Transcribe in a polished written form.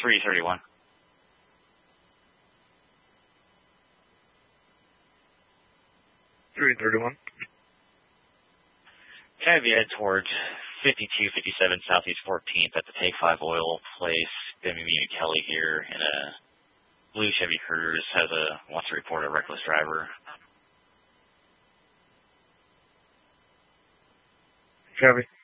331. Kind of head towards 5257 Southeast 14th at the Take 5 Oil place. Gonna be meeting Kelly here in a blue Chevy Cruze. Wants to report a reckless driver. Chevy.